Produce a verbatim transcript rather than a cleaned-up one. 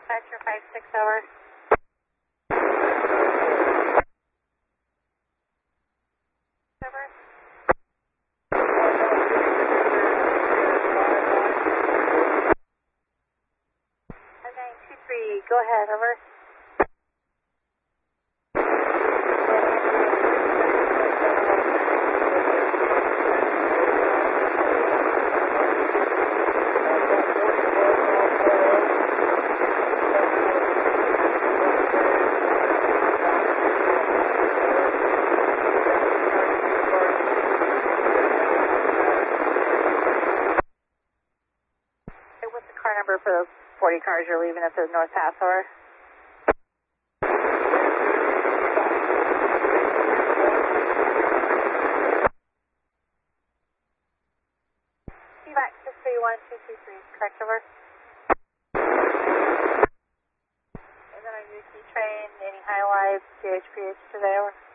Dispatcher five six, over. Over. nine two three, go ahead, over. What's the car number for those forty cars you're leaving at the North Pass, over? C VAC six three one two two three, correct, over? And then on your key train, any highlights, G H P H today, over?